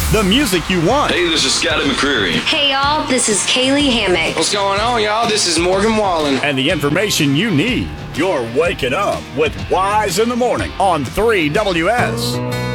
The music you want. Hey, this is Scotty McCreery. Hey, y'all, this is Kaylee Hammack. What's going on, y'all? This is Morgan Wallen. And the information you need. You're waking up with Wise in the Morning on 3WS.